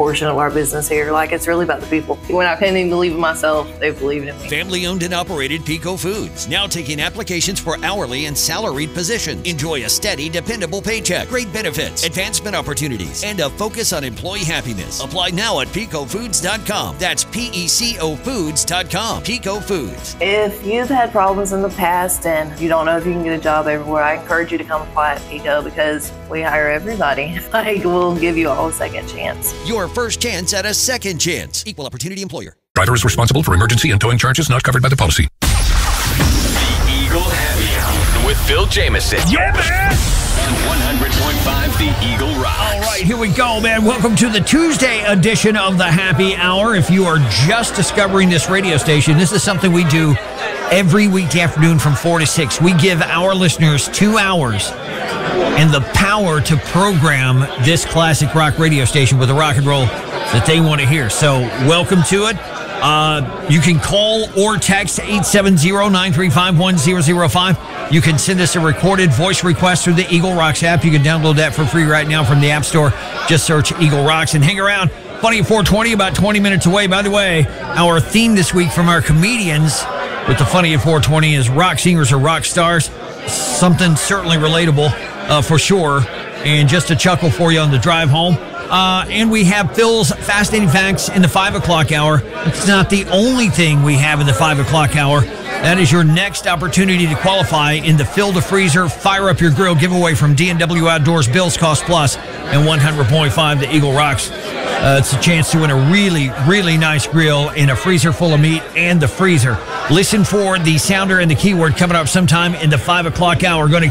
portion of our business here. Like, it's really about the people. When I couldn't even believe in myself, they believed in me. Family owned and operated Pico Foods, now taking applications for hourly and salaried positions. Enjoy a steady, dependable paycheck, great benefits, advancement opportunities, and a focus on employee happiness. Apply now at picofoods.com. That's PECOfoods.com. Pico Foods. If you've had problems in the past and you don't know if you can get a job everywhere, I encourage you to come apply at Pico because we hire everybody. Like, we'll give you all a second chance. Your first chance at a second chance. Equal opportunity employer. Driver is responsible for emergency and towing charges not covered by the policy. The Eagle Happy Hour with Phil Jamison. Yeah, man! On 100.5 The Eagle Rocks. All right, here we go, man. Welcome to the Tuesday edition of the Happy Hour. If you are just discovering this radio station, this is something we do every weekday afternoon from 4 to 6. We give our listeners 2 hours and the power to program this classic rock radio station with the rock and roll that they want to hear. So welcome to it. You can call or text 870-935-1005. You can send us a recorded voice request through the Eagle Rocks app. You can download that for free right now from the App Store. Just search Eagle Rocks and hang around. Funny at 420, about 20 minutes away. By the way, our theme this week from our comedians with the Funny at 420 is rock singers or rock stars. Something certainly relatable for sure. And just a chuckle for you on the drive home. And we have Phil's Fascinating Facts in the 5 o'clock hour. It's not the only thing we have in the 5 o'clock hour. That is your next opportunity to qualify in the Fill the Freezer, Fire Up Your Grill giveaway from D&W Outdoors, Bills Cost Plus, and 100.5 The Eagle Rocks. It's a chance to win a really, really nice grill in a freezer full of meat and the freezer. Listen for the sounder and the keyword coming up sometime in the 5 o'clock hour. Going to